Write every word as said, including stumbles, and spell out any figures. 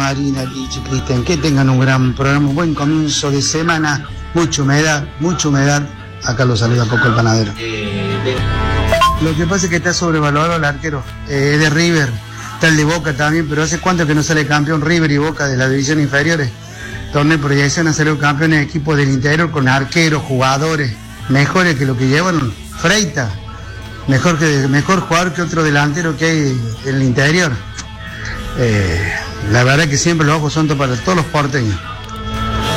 Marina, Lichi, Cristian, que tengan un gran programa, un buen comienzo de semana, mucha humedad, mucha humedad. Acá lo saluda Poco el Panadero. Lo que pasa es que está sobrevalorado el arquero, eh, es de River, está el de Boca también, pero ¿hace cuánto que no sale campeón River y Boca de las divisiones inferiores? Torneo de proyección, han salido campeones de equipos del interior con arqueros, jugadores, mejores que lo que llevan Freita, mejor, que, mejor jugador que otro delantero que hay en el interior. Eh, la verdad que siempre los ojos son para todos los porteños.